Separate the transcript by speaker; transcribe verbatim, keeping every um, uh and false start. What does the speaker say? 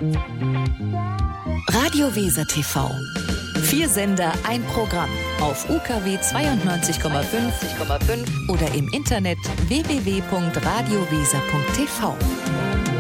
Speaker 1: Radio Weser T V. Vier Sender, ein Programm auf U K W zweiundneunzig Komma fünf oder im Internet w w w punkt radio weser punkt t v.